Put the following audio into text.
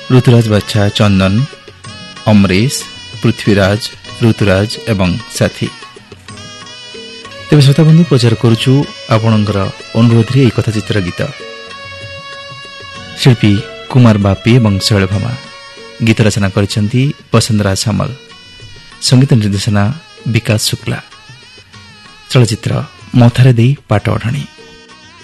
ऋतुराज बाछा, चंदन, अमरीश, पृथ्वीराज, ऋतुराज एवं साथी। तेज श्रोताबंधु प्रचार करुचु आपणकर अनुरोध रे एक कथाचित्र गीत। शिल्पी कुमार बापी एवं शैलभामा, गीत रचना करिसेंती बसंतराज सामल, संगीत निर्देशना विकास शुक्ला। चलचित्र मथारे देई पाट ओढ़णी।